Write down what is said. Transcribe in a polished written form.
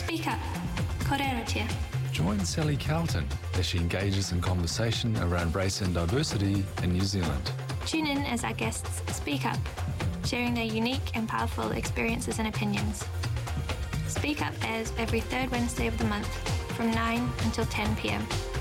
Speak up. Kōrerotia. Join Sally Carlton as she engages in conversation around race and diversity in New Zealand. Tune in as our guests speak up, sharing their unique and powerful experiences and opinions. Speak Up airs every third Wednesday of the month from 9 until 10 p.m.